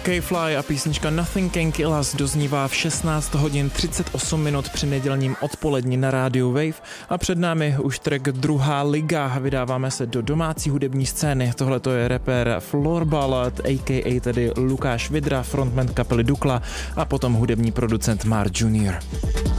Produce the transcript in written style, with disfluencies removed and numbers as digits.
K-Fly a písnička Nothing Can Kill Us doznívá v 16 hodin 38 minut při nedělním odpoledni na rádiu Wave a před námi už track Druhá liga. Vydáváme se do domácí hudební scény. Tohle to je rapper Floorballad, a.k.a. tedy Lukáš Vidra, frontman kapely Dukla a potom hudební producent Mark Jr.